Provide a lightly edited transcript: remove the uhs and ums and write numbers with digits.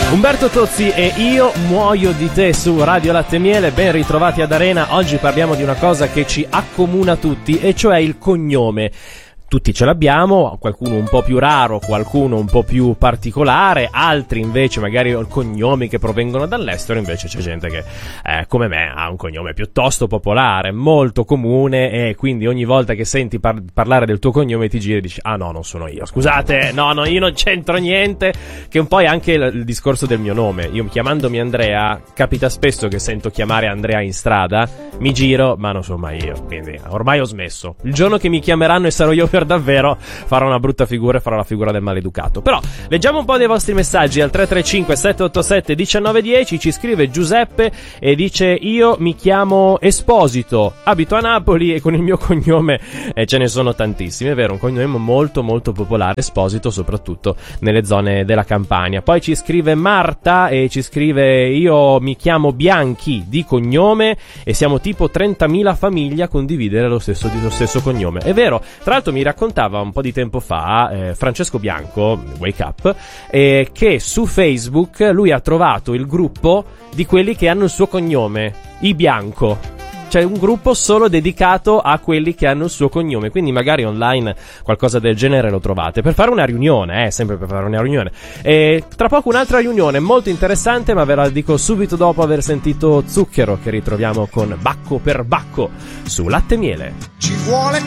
Umberto Tozzi e Io muoio di te su Radio Latte e Miele. Ben ritrovati ad Arena. Oggi parliamo di una cosa che ci accomuna tutti, e cioè il cognome. Tutti ce l'abbiamo, qualcuno un po' più raro, qualcuno un po' più particolare, altri invece magari cognomi che provengono dall'estero. Invece c'è gente che, come me, ha un cognome piuttosto popolare, molto comune, e quindi ogni volta che senti parlare del tuo cognome ti giri e dici: ah no, non sono io, scusate, no, io non c'entro niente. Che un po' è anche il discorso del mio nome. Io, chiamandomi Andrea, capita spesso che sento chiamare Andrea in strada, mi giro, ma non sono mai io, quindi ormai ho smesso. Il giorno che mi chiameranno e sarò io per davvero, farò una brutta figura e farò la figura del maleducato. Però leggiamo un po' dei vostri messaggi al 335 787 1910. Ci scrive Giuseppe e dice: io mi chiamo Esposito, abito a Napoli e con il mio cognome ce ne sono tantissimi. È vero, un cognome molto molto popolare, Esposito, soprattutto nelle zone della Campania. Poi ci scrive Marta e ci scrive: io mi chiamo Bianchi di cognome e siamo tipo 30.000 famiglie a condividere lo stesso cognome. È vero, tra l'altro mi raccontava un po' di tempo fa Francesco Bianco, Wake Up, che su Facebook lui ha trovato il gruppo di quelli che hanno il suo cognome, i Bianco. C'è un gruppo solo dedicato a quelli che hanno il suo cognome, quindi magari online qualcosa del genere lo trovate per fare una riunione, sempre per fare una riunione. E tra poco un'altra riunione molto interessante, ma ve la dico subito dopo aver sentito Zucchero, che ritroviamo con Bacco per Bacco su Latte e Miele. Ci vuole